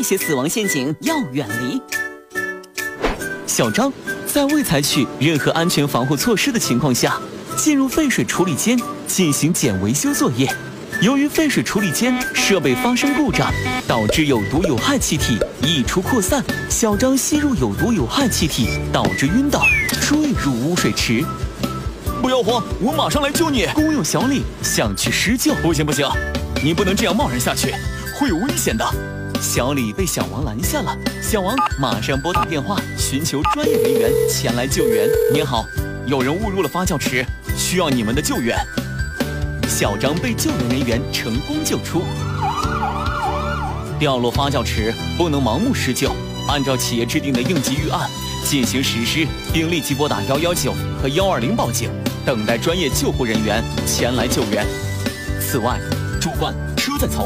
这些死亡陷阱要远离。小张在未采取任何安全防护措施的情况下，进入废水处理间进行简维修作业。由于废水处理间设备发生故障，导致有毒有害气体溢出扩散，小张吸入有毒有害气体，导致晕倒，坠入污水池。 不要慌，我马上来救你。 工友小李想去施救， 不行，你不能这样贸然下去，会有危险的。 小李被小王拦下了，小王马上拨打电话寻求专业人员前来救援。 您好，有人误入了发酵池，需要你们的救援。 小张被救援人员成功救出。掉落发酵池不能盲目施救，按照企业制定的应急预案进行实施，并立即拨打119和120报警，等待专业救护人员前来救援。此外，主管车在操